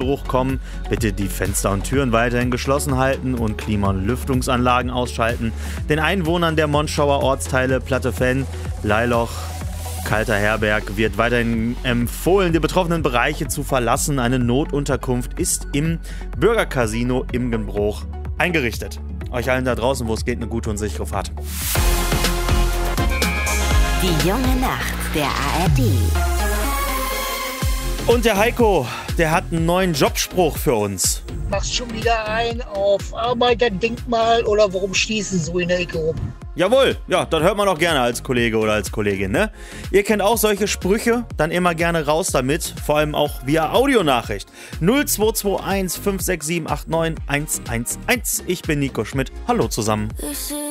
Geruch kommen, bitte die Fenster und Türen weiterhin geschlossen halten und Klima- und Lüftungsanlagen ausschalten. Den Einwohnern der Monschauer Ortsteile Platte-Venn, Leiloch, Kalter Herberg wird weiterhin empfohlen, die betroffenen Bereiche zu verlassen. Eine Notunterkunft ist im Bürgercasino Imgenbruch eingerichtet. Euch allen da draußen, wo es geht, eine gute und sichere Fahrt. Die junge Nacht der ARD. Und der Heiko, der hat einen neuen Jobspruch für uns. Machst schon wieder ein auf Arbeiterdenkmal oder warum stehst du so in der Ecke rum? Jawohl, ja, das hört man auch gerne als Kollege oder als Kollegin, ne? Ihr kennt auch solche Sprüche, dann immer gerne raus damit, vor allem auch via Audionachricht. 0221 567 89 111. Ich bin Nico Schmidt, hallo zusammen.